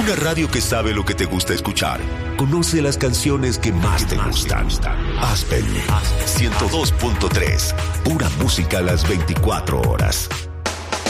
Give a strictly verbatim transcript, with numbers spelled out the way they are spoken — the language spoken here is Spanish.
Una radio que sabe lo que te gusta escuchar. Conoce las canciones que más te gustan. Aspen ciento dos punto tres. Pura música a las veinticuatro horas.